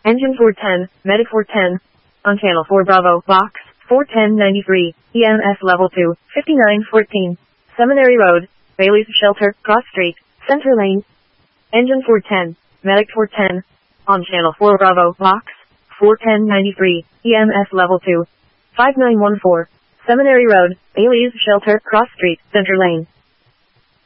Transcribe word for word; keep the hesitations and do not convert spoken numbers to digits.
Engine four ten, Medic four ten. On channel four Bravo, box, four ten ninety-three, E M S level two, fifty-nine fourteen. Seminary Road, Bailey's Shelter, Cross Street, Center Lane. Engine four ten, Medic four ten. On channel four Bravo, box, four ten ninety-three, E M S level two, five nine one four. Seminary Road, Bailey's Shelter, Cross Street, Center Lane.